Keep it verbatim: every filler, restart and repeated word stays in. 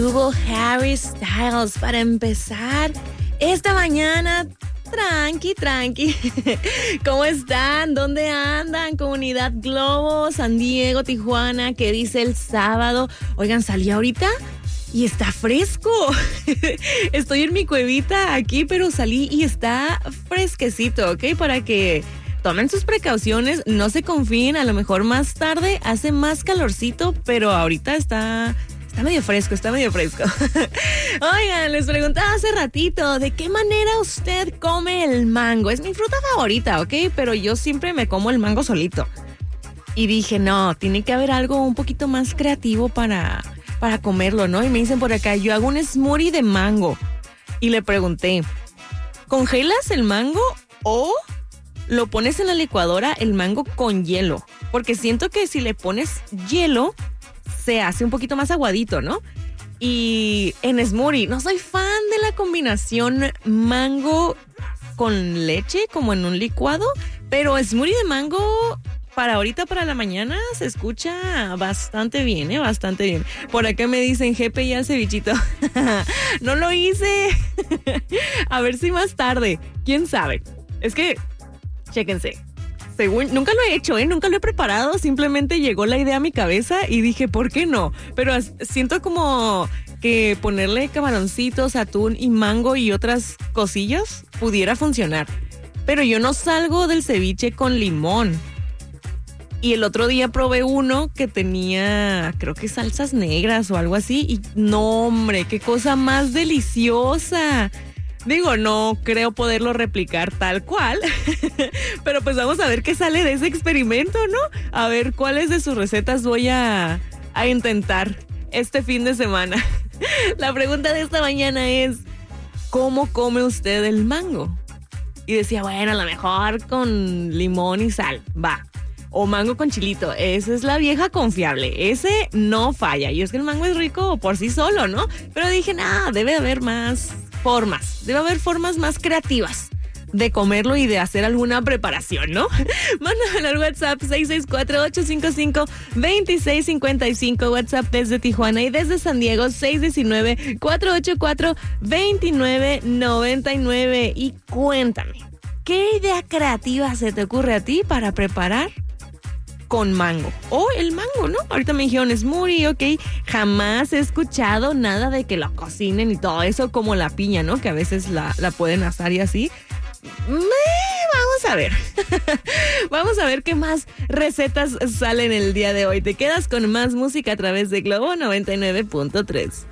Tuvo Harry Styles para empezar esta mañana. Tranqui, tranqui. ¿Cómo están? ¿Dónde andan? Comunidad Globo, San Diego, Tijuana. ¿Qué dice el sábado? Oigan, salí ahorita y está fresco. Estoy en mi cuevita aquí, pero salí y está fresquecito, ¿ok? Para que tomen sus precauciones, no se confíen. A lo mejor más tarde hace más calorcito, pero ahorita está... Está medio fresco, está medio fresco. Oigan, les preguntaba hace ratito, ¿de qué manera usted come el mango? Es mi fruta favorita, ¿ok? Pero yo siempre me como el mango solito. Y dije, no, tiene que haber algo un poquito más creativo para, para comerlo, ¿no? Y me dicen por acá, yo hago un smoothie de mango. Y le pregunté, ¿congelas el mango o lo pones en la licuadora el mango con hielo? Porque siento que si le pones hielo se hace un poquito más aguadito, ¿no? Y en smoothie, no soy fan de la combinación mango con leche, como en un licuado, pero smoothie de mango para ahorita, para la mañana, se escucha bastante bien, ¿eh? Bastante bien. Por acá me dicen, G P y al cevichito. No lo hice. A ver si más tarde. ¿Quién sabe? Es que, chéquense. Según, nunca lo he hecho, ¿eh? Nunca lo he preparado, simplemente llegó la idea a mi cabeza y dije, ¿por qué no? Pero as- siento como que ponerle camaroncitos, atún y mango y otras cosillas pudiera funcionar. Pero yo no salgo del ceviche con limón. Y el otro día probé uno que tenía, creo que salsas negras o algo así. Y no, hombre, qué cosa más deliciosa. Digo, no creo poderlo replicar tal cual, pero pues vamos a ver qué sale de ese experimento, ¿no? A ver cuáles de sus recetas voy a, a intentar este fin de semana. La pregunta de esta mañana es, ¿cómo come usted el mango? Y decía, bueno, a lo mejor con limón y sal, va. O mango con chilito, esa es la vieja confiable, ese no falla. Y es que el mango es rico por sí solo, ¿no? Pero dije, no, debe haber más formas, debe haber formas más creativas de comerlo y de hacer alguna preparación, ¿no? Mándame al WhatsApp seis seis cuatro, ocho cinco cinco, dos seis cinco cinco, WhatsApp desde Tijuana, y desde San Diego seis uno nueve, cuatro ocho cuatro, dos nueve nueve nueve. Y cuéntame, ¿qué idea creativa se te ocurre a ti para preparar con mango? O el mango, ¿no? Ahorita me dijeron smoothie, ok. Jamás he escuchado nada de que lo cocinen y todo eso, como la piña, ¿no? Que a veces la, la pueden asar y así. Me, vamos a ver. Vamos a ver qué más recetas salen el día de hoy. Te quedas con más música a través de Globo noventa y nueve punto tres.